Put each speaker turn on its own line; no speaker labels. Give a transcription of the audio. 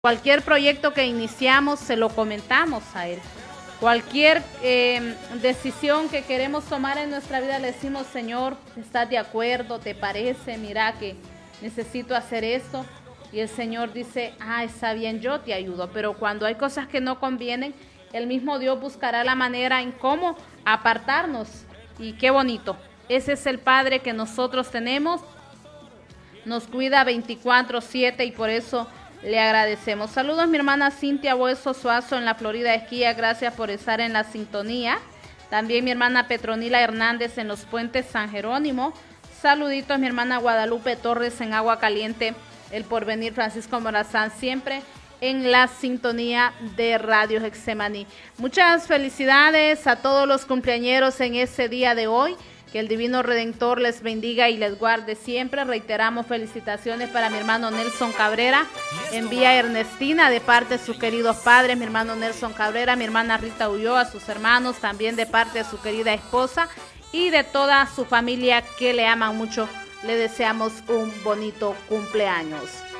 Cualquier proyecto que iniciamos se lo comentamos a Él. Cualquier decisión que queremos tomar en nuestra vida le decimos, Señor, ¿estás de acuerdo? ¿Te parece? Mira que necesito hacer esto. Y el Señor dice, está bien, yo te ayudo. Pero cuando hay cosas que no convienen, el mismo Dios buscará la manera en cómo apartarnos. Y qué bonito. Ese es el Padre que nosotros tenemos. Nos cuida 24/7 y por eso le agradecemos. Saludos mi hermana Cintia Hueso Suazo en la Florida Esquía. Gracias por estar en la sintonía. También mi hermana Petronila Hernández en los Puentes San Jerónimo. Saluditos mi hermana Guadalupe Torres en Agua Caliente. El Porvenir Francisco Morazán siempre en la sintonía de Radio Getsemaní. Muchas felicidades a todos los cumpleañeros en ese día de hoy. Que el Divino Redentor les bendiga y les guarde siempre. Reiteramos felicitaciones para mi hermano Nelson Cabrera en Vía Ernestina de parte de sus queridos padres, mi hermano Nelson Cabrera, mi hermana Rita Ulloa, sus hermanos, también de parte de su querida esposa y de toda su familia que le aman mucho. Le deseamos un bonito cumpleaños.